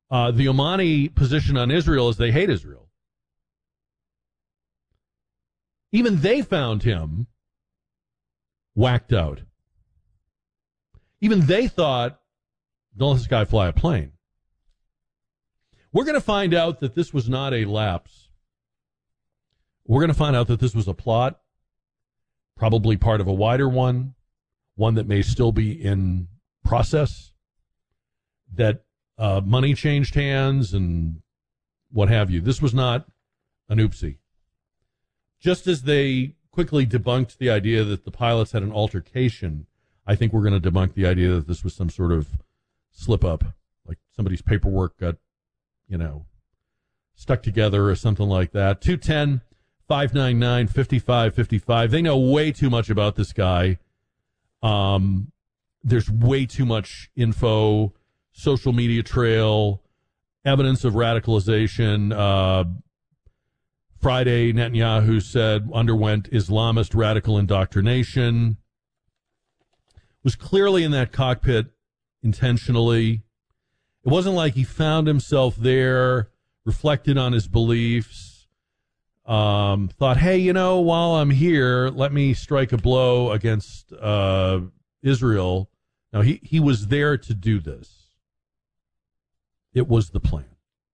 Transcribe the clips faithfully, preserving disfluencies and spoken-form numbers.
Uh, the Omani position on Israel is they hate Israel. Even they found him whacked out. Even they thought, don't let this guy fly a plane. We're going to find out that this was not a lapse. We're going to find out that this was a plot, probably part of a wider one, one that may still be in process, that uh, money changed hands and what have you. This was not an oopsie. Just as they quickly debunked the idea that the pilots had an altercation, I think we're going to debunk the idea that this was some sort of slip up, like somebody's paperwork got, you know, stuck together or something like that. two one zero, five nine nine, five five five five. They know way too much about this guy. Um, there's way too much info, social media trail, evidence of radicalization. Uh, Friday, Netanyahu said underwent Islamist radical indoctrination. Was clearly in that cockpit intentionally. It wasn't like he found himself there, reflected on his beliefs, um, thought, hey, you know, while I'm here, let me strike a blow against uh, Israel. Now, he, he was there to do this. It was the plan.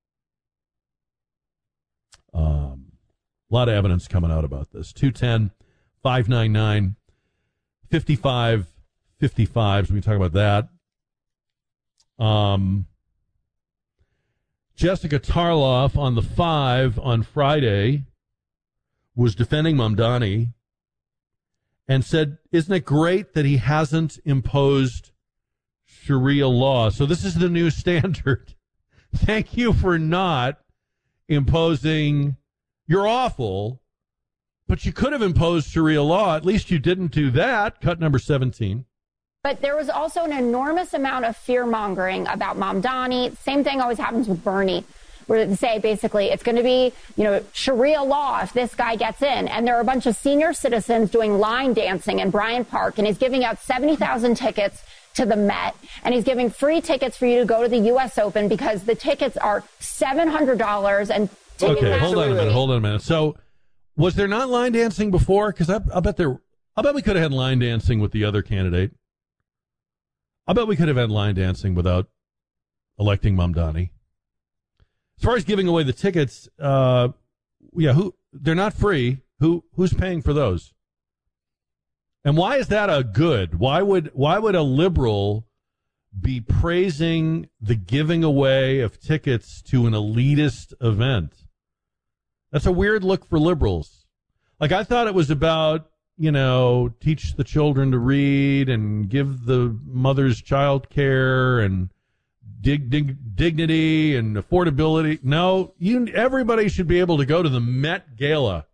Um, a lot of evidence coming out about this. two one zero, five nine nine, five five five five. So we can talk about that. Um, Jessica Tarloff on the five on Friday was defending Mamdani and said, isn't it great that he hasn't imposed Sharia law? So this is the new standard. Thank you for not imposing. You're awful, but you could have imposed Sharia law. At least you didn't do that. Cut number seventeen. But there was also an enormous amount of fear-mongering about Mamdani. Same thing always happens with Bernie, where they say basically it's going to be, you know, Sharia law if this guy gets in. And there are a bunch of senior citizens doing line dancing in Bryant Park, and he's giving out seventy thousand tickets to the Met, and he's giving free tickets for you to go to the U S Open because the tickets are seven hundred dollars. And okay, hold on a minute, hold on a minute. So was there not line dancing before? Because I, I bet there, I bet we could have had line dancing with the other candidate. I bet we could have had line dancing without electing Mamdani. As far as giving away the tickets, uh, yeah, who they're not free. Who who's paying for those? And why is that a good? Why would why would a liberal be praising the giving away of tickets to an elitist event? That's a weird look for liberals. Like, I thought it was about, you know, teach the children to read and give the mothers child care and dig, dig, dignity and affordability. No, you everybody should be able to go to the Met Gala.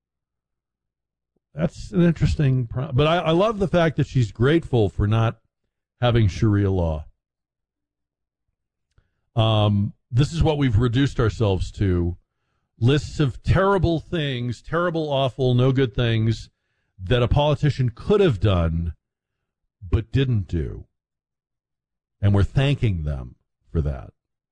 That's an interesting pro- but I, I love the fact that she's grateful for not having Sharia law. Um, this is what we've reduced ourselves to. Lists of terrible things, terrible, awful, no good things that a politician could have done but didn't do. And we're thanking them for that.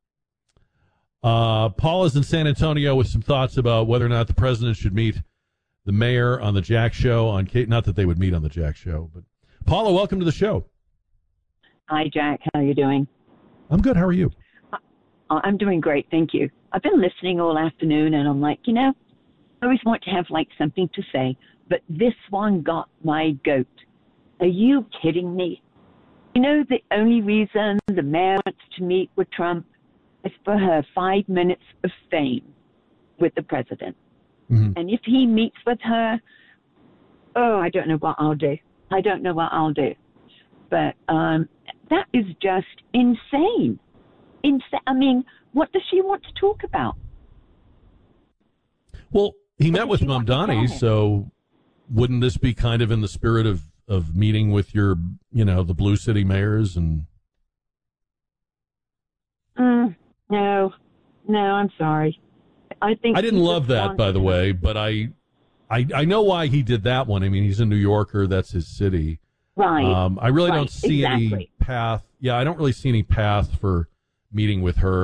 Uh, Paul is in San Antonio with some thoughts about whether or not the president should meet the mayor on the Jack Show. On Kate, not that they would meet on the Jack Show, but Paula, welcome to the show. Hi, Jack. How are you doing? I'm good. How are you? Uh, I'm doing great. Thank you. I've been listening all afternoon, and I'm like, you know, I always want to have, like, something to say, but this one got my goat. Are you kidding me? You know, the only reason the mayor wants to meet with Trump is for her five minutes of fame with the president. Mm-hmm. And if he meets with her, oh, I don't know what I'll do. I don't know what I'll do. But um, that is just insane. Insa- I mean, what does she want to talk about? Well, he what met with Mamdani, so wouldn't this be kind of in the spirit of, of meeting with your, you know, the blue city mayors? And mm, no, no, I'm sorry. I think I didn't love that, by the way, but I, I, I know why he did that one. I mean, he's a New Yorker; that's his city. Right. Um, I really right. don't see exactly. any path. Yeah, I don't really see any path for meeting with her.